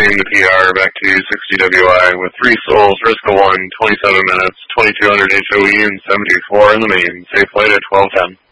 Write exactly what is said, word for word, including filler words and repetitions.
returning the P R back to sixty W I with three souls, risk of one, twenty-seven minutes, twenty-two hundred H O E, and seventy-four in the main. Safe flight at twelve ten.